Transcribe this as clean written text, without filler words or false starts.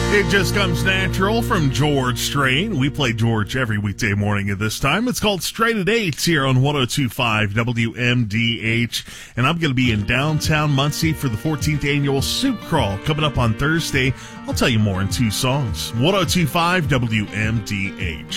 It Just Comes Natural from George Strait. We play George every weekday morning at this time. It's called Straight at 8 here on 102.5 WMDH. And I'm going to be in downtown Muncie for the 14th annual Soup Crawl coming up on Thursday. I'll tell you more in two songs. 102.5 WMDH.